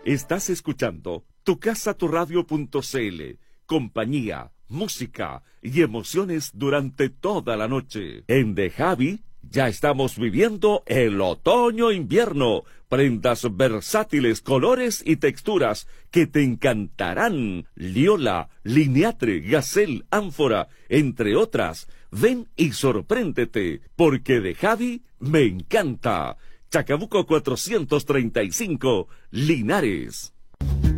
Estás escuchando tucasaturadio.cl, compañía, música y emociones durante toda la noche. En The Javi ya estamos viviendo el otoño-invierno. Prendas versátiles, colores y texturas que te encantarán. Liola, Lineatre, Gazelle, Ánfora, entre otras. Ven y sorpréndete, porque The Javi me encanta. Chacabuco 435, Linares.